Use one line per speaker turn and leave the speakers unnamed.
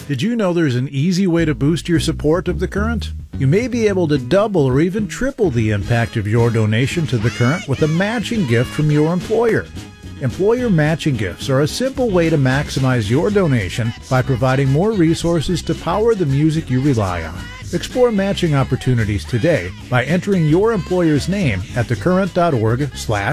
Did you know there's an easy way to boost your support of The Current? You may be able to double or even triple the impact of your donation to The Current with a matching gift from your employer. Employer matching gifts are a simple way to maximize your donation by providing more resources to power the music you rely on. Explore matching opportunities today by entering your employer's name at thecurrent.org/